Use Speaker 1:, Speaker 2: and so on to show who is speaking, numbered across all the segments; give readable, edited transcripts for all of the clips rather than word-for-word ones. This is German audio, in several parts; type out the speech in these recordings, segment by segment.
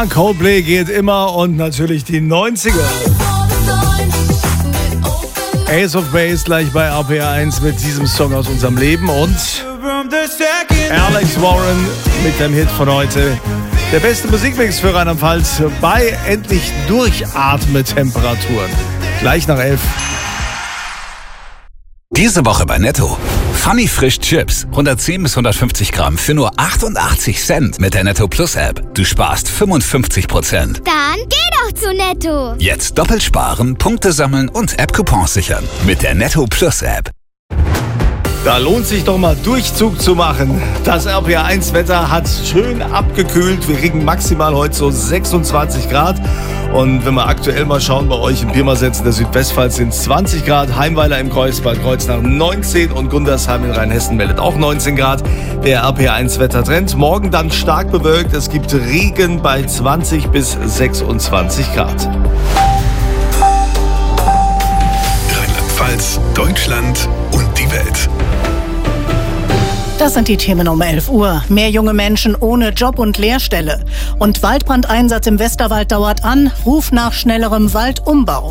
Speaker 1: Coldplay geht immer und natürlich die 90er. Ace of Base gleich bei RPR1 mit diesem Song aus unserem Leben und Alex Warren mit dem Hit von heute. Der beste Musikmix für Rheinland-Pfalz bei endlich Durchatme-Temperaturen. Gleich nach 11.
Speaker 2: Diese Woche bei Netto. Funny Frisch Chips. 110 bis 150 Gramm für nur 88 Cent mit der Netto Plus App. Du sparst 55%.
Speaker 3: Dann geh doch zu Netto.
Speaker 2: Jetzt doppelt sparen, Punkte sammeln und App-Coupons sichern. Mit der Netto Plus App.
Speaker 1: Da lohnt sich doch mal Durchzug zu machen. Das RPR1-Wetter hat schön abgekühlt. Wir kriegen maximal heute so 26 Grad. Und wenn wir aktuell mal schauen, bei euch in Pirmasens in der Südwestpfalz sind 20 Grad. Heimweiler im Kreuzbad Kreuznach 19 und Gundersheim in Rheinhessen meldet auch 19 Grad. Der RPR1-Wettertrend. Morgen dann stark bewölkt. Es gibt Regen bei 20 bis 26 Grad.
Speaker 4: Rheinland-Pfalz, Deutschland und die Welt.
Speaker 5: Das sind die Themen um 11 Uhr. Mehr junge Menschen ohne Job und Lehrstelle. Und Waldbrandeinsatz im Westerwald dauert an. Ruf nach schnellerem Waldumbau.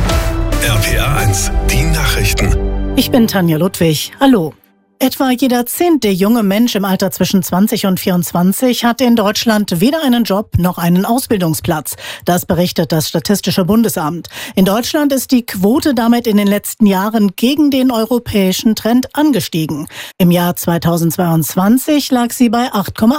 Speaker 4: RPR1, die Nachrichten.
Speaker 5: Ich bin Tanja Ludwig. Hallo. Etwa jeder 10. junge Mensch im Alter zwischen 20 und 24 hat in Deutschland weder einen Job noch einen Ausbildungsplatz. Das berichtet das Statistische Bundesamt. In Deutschland ist die Quote damit in den letzten Jahren gegen den europäischen Trend angestiegen. Im Jahr 2022 lag sie bei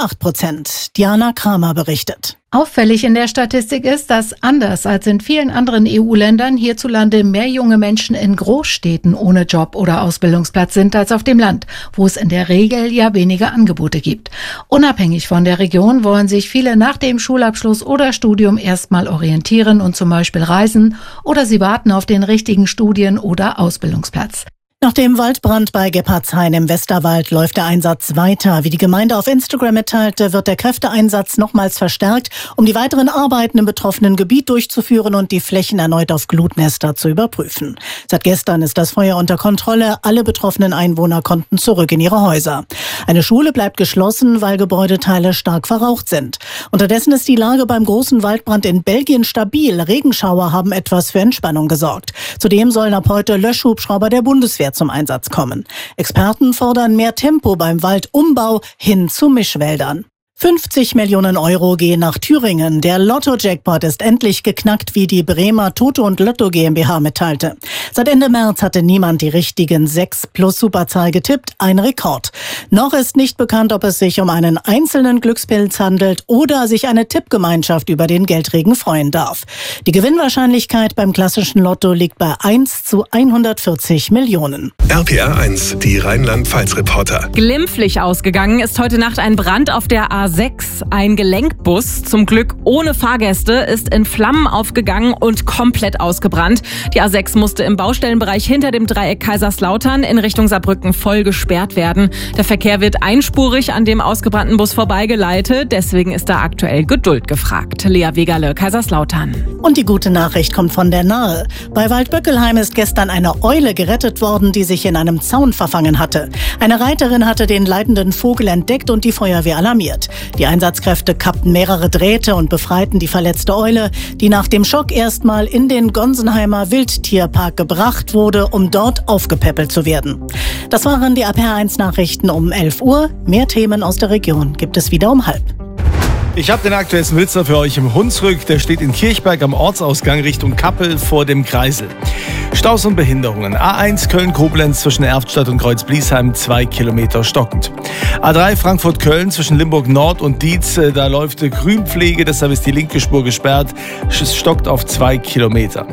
Speaker 5: 8,8%. Diana Kramer berichtet.
Speaker 6: Auffällig in der Statistik ist, dass anders als in vielen anderen EU-Ländern hierzulande mehr junge Menschen in Großstädten ohne Job oder Ausbildungsplatz sind als auf dem Land, wo es in der Regel ja weniger Angebote gibt. Unabhängig von der Region wollen sich viele nach dem Schulabschluss oder Studium erstmal orientieren und zum Beispiel reisen oder sie warten auf den richtigen Studien- oder Ausbildungsplatz.
Speaker 5: Nach dem Waldbrand bei Gebhardshain im Westerwald läuft der Einsatz weiter. Wie die Gemeinde auf Instagram mitteilte, wird der Kräfteeinsatz nochmals verstärkt, um die weiteren Arbeiten im betroffenen Gebiet durchzuführen und die Flächen erneut auf Glutnester zu überprüfen. Seit gestern ist das Feuer unter Kontrolle. Alle betroffenen Einwohner konnten zurück in ihre Häuser. Eine Schule bleibt geschlossen, weil Gebäudeteile stark verraucht sind. Unterdessen ist die Lage beim großen Waldbrand in Belgien stabil. Regenschauer haben etwas für Entspannung gesorgt. Zudem sollen ab heute Löschhubschrauber der Bundeswehr zum Einsatz kommen. Experten fordern mehr Tempo beim Waldumbau hin zu Mischwäldern. 50 Millionen Euro gehen nach Thüringen. Der Lotto-Jackpot ist endlich geknackt, wie die Bremer Toto und Lotto GmbH mitteilte. Seit Ende März hatte niemand die richtigen 6 plus Superzahl getippt, ein Rekord. Noch ist nicht bekannt, ob es sich um einen einzelnen Glückspilz handelt oder sich eine Tippgemeinschaft über den Geldregen freuen darf. Die Gewinnwahrscheinlichkeit beim klassischen Lotto liegt bei 1 zu 140 Millionen.
Speaker 4: RPR1, die Rheinland-Pfalz-Reporter.
Speaker 7: Glimpflich ausgegangen ist heute Nacht ein Brand auf der A6. Ein Gelenkbus, zum Glück ohne Fahrgäste, ist in Flammen aufgegangen und komplett ausgebrannt. Die A6 musste im Baustellenbereich hinter dem Dreieck Kaiserslautern in Richtung Saarbrücken voll gesperrt werden. Der Verkehr wird einspurig an dem ausgebrannten Bus vorbeigeleitet. Deswegen ist da aktuell Geduld gefragt. Lea Wegerle, Kaiserslautern.
Speaker 5: Und die gute Nachricht kommt von der Nahe. Bei Waldböckelheim ist gestern eine Eule gerettet worden, die sich in einem Zaun verfangen hatte. Eine Reiterin hatte den leidenden Vogel entdeckt und die Feuerwehr alarmiert. Die Einsatzkräfte kappten mehrere Drähte und befreiten die verletzte Eule, die nach dem Schock erstmal in den Gonsenheimer Wildtierpark gebracht wurde, um dort aufgepäppelt zu werden. Das waren die RPR1-Nachrichten um 11 Uhr. Mehr Themen aus der Region gibt es wieder um 12:30.
Speaker 1: Ich habe den aktuellsten Blitzer für euch im Hunsrück. Der steht in Kirchberg am Ortsausgang Richtung Kappel vor dem Kreisel. Staus und Behinderungen. A1 Köln-Koblenz zwischen Erftstadt und Kreuz-Bliesheim 2 Kilometer stockend. A3 Frankfurt-Köln zwischen Limburg-Nord und Dietz. Da läuft Grünpflege, deshalb ist die linke Spur gesperrt. Es stockt auf 2 Kilometer.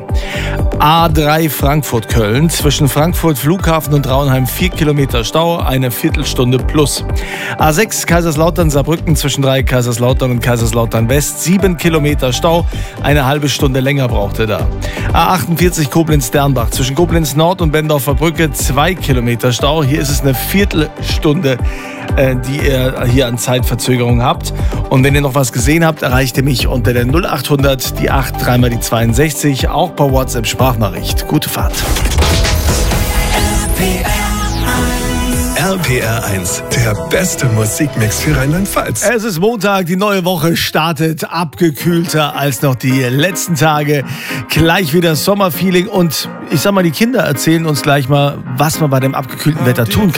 Speaker 1: A3 Frankfurt-Köln zwischen Frankfurt Flughafen und Traunheim 4 Kilometer Stau, eine Viertelstunde plus. A6 Kaiserslautern-Saarbrücken zwischen 3 Kaiserslautern und Kaiserslautern West 7 Kilometer Stau, eine halbe Stunde länger brauchte da. A48 Koblenz-Dernbach zwischen Koblenz Nord und Bendorfer Brücke 2 Kilometer Stau. Hier ist es eine Viertelstunde, die ihr hier an Zeitverzögerung habt. Und wenn ihr noch was gesehen habt, erreicht ihr mich unter der 0800 die 8 3 die 62, auch per WhatsApp Sprachnachricht. Gute Fahrt.
Speaker 4: RPR 1, der beste Musikmix für Rheinland-Pfalz.
Speaker 1: Es ist Montag, die neue Woche startet, abgekühlter als noch die letzten Tage. Gleich wieder Sommerfeeling und ich sag mal, die Kinder erzählen uns gleich mal, was man bei dem abgekühlten Wetter tun kann.